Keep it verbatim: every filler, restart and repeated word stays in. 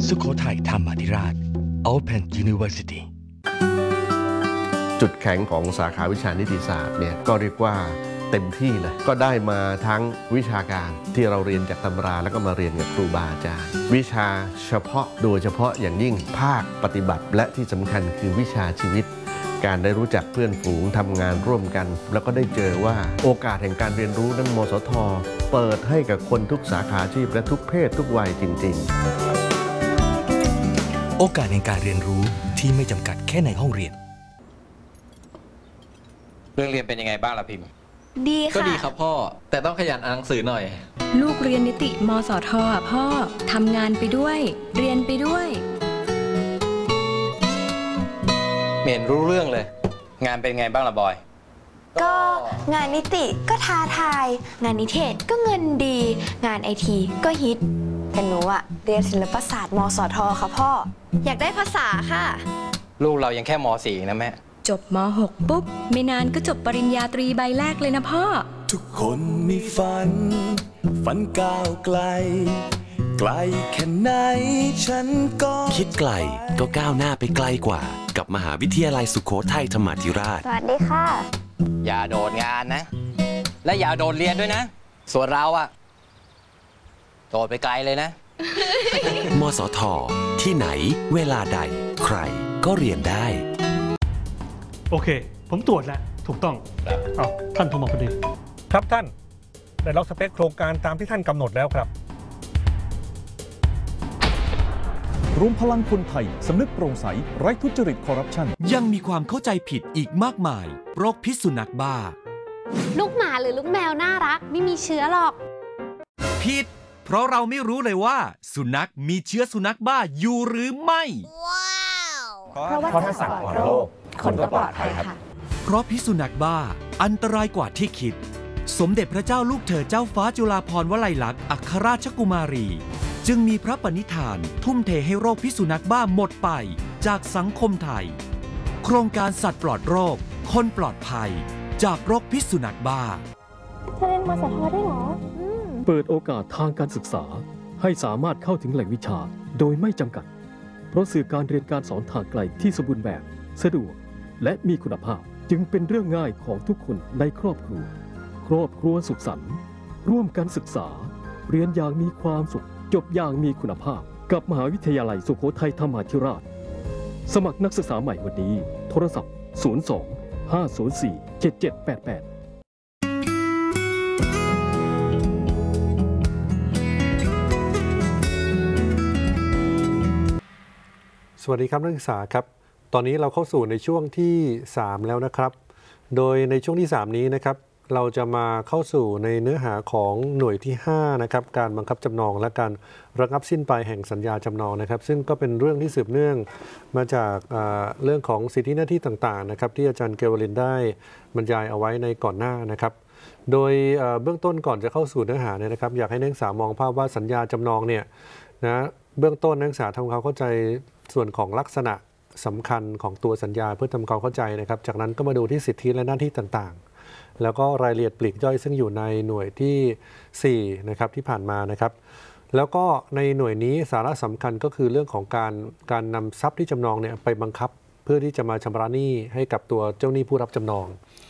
สุโขทัยธรรมาธิราช Open University จุดแข็งของสาขาวิชานิติศาสตร์เนี่ยก็เรียกว่าเต็มที่เลยก็ได้มาทั้งวิชาการที่เราเรียนจากตำราแล้วก็มาเรียนกับครูบาอาจารย์วิชาเฉพาะโดยเฉพาะอย่างยิ่งภาคปฏิบัติและที่สำคัญคือวิชาชีวิตการได้รู้จักเพื่อนฝูงทำงานร่วมกันแล้วก็ได้เจอว่าโอกาสแห่งการเรียนรู้นั้นมสท.เปิดให้กับคนทุกสาขาอาชีพและทุกเพศทุกวัยจริงๆโอกาสแห่งการเรียนรู้ที่ไม่จำกัดแค่ในห้องเรียนเรื่องเรียนเป็นยังไงบ้างล่ะพิมพ์ดีค่ะก็ดีครับพ่อแต่ต้องขยันอ่านหนังสือหน่อยลูกเรียนนิติมสท.อ่ะพ่อทำงานไปด้วยเรียนไปด้วยไม่เห็นรู้เรื่องเลยงานเป็นไงบ้างล่ะบอยก็งานนิติก็ท้าทายงานนิเทศก็เงินดีงานไอทีก็ฮิตแต่หนูอะเรียนศิลปศาสตร์มสท.ค่ะพ่ออยากได้ภาษาค่ะลูกเรายังแค่ม สี่ นะแม่จบม หก ปุ๊บไม่นานก็จบปริญญาตรีใบแรกเลยนะพ่อทุกคนมีฝันฝันก้าวไกลไกลแค่ไหนฉันก็คิดไกลก็ก้าวหน้าไปไกลกว่ากับมหาวิทยาลัยสุโขทัยธรรมาธิราชสวัสดีค่ะอย่าโดดงานนะและอย่าโดดเรียนด้วยนะส่วนเราอะโดดไปไกลเลยนะมสท.ที่ไหนเวลาใดใครก็เรียนได้โอเคผมตรวจแล้วถูกต้องเอาท่านโทรมาพอดีครับท่านได้ล็อกสเปคโครงการตามที่ท่านกำหนดแล้วครับรวมพลังคนไทยสำนึกโปร่งใสไร้ทุจริตคอร์รัปชันยังมีความเข้าใจผิดอีกมากมายโรคพิษสุนัขบ้าลูกหมาหรือลูกแมวน่ารักไม่มีเชื้อหรอกผิดเพราะเราไม่รู้เลยว่าสุนัขมีเชื้อสุนัขบ้าอยู่หรือไม่ว้าวเพราะว่าถ้าสัตว์ปลอดโรคคนก็ปลอดภัยครับเพราะพิษสุนัขบ้าอันตรายกว่าที่คิดสมเด็จพระเจ้าลูกเธอเจ้าฟ้าจุฬาภรณ์วลัยลักษณ์อัครราชกุมารีจึงมีพระปณิธานทุ่มเทให้โรคพิษสุนัขบ้าหมดไปจากสังคมไทยโครงการสัตว์ปลอดโรคคนปลอดภัยจากโรคพิษสุนัขบ้าเธอเรียนมสท.ได้หรอเปิดโอกาสทางการศึกษาให้สามารถเข้าถึงแหล่งวิชาโดยไม่จำกัดเพราะสื่อการเรียนการสอนทางไกลที่สมบูรณ์แบบสะดวกและมีคุณภาพจึงเป็นเรื่องง่ายของทุกคนในครอบครัวครอบครัวสุขสันต์ร่วมกันศึกษาเรียนอย่างมีความสุขจบอย่างมีคุณภาพกับมหาวิทยาลัยสุโขทัยธรรมาธิราชสมัครนักศึกษาใหม่วันนี้โทรศัพท์ศูนย์ สอง ห้า ศูนย์ สี่ เจ็ด เจ็ด แปด แปดสวัสดีครับนักศึกษาครับตอนนี้เราเข้าสู่ในช่วงที่สามแล้วนะครับโดยในช่วงที่สามนี้นะครับเราจะมาเข้าสู่ในเนื้อหาของหน่วยที่ห้านะครับการบังคับจำนองและการระงับสิ้นไปแห่งสัญญาจำนองนะครับซึ่งก็เป็นเรื่องที่สืบเนื่องมาจากเรื่องของสิทธิหน้าที่ต่างๆนะครับที่อาจารย์เกวลินได้บรรยายเอาไว้ในก่อนหน้านะครับโดยเบื้องต้นก่อนจะเข้าสู่เนื้อหาเนี่ยนะครับอยากให้นักศึกษามองภาพว่าสัญญาจำนองเนี่ยนะเบื้องต้นนักศึกษาทำความเข้าใจส่วนของลักษณะสำคัญของตัวสัญญาเพื่อทำความเข้าใจนะครับจากนั้นก็มาดูที่สิทธิและหน้าที่ต่างๆแล้วก็รายละเอียดปลีกย่อยซึ่งอยู่ในหน่วยที่สี่นะครับที่ผ่านมานะครับแล้วก็ในหน่วยนี้สาระสำคัญก็คือเรื่องของการการนำทรัพย์ที่จำนองเนี่ยไปบังคับเพื่อที่จะมาชำระหนี้ให้กับตัวเจ้าหนี้ผู้รับจำนอง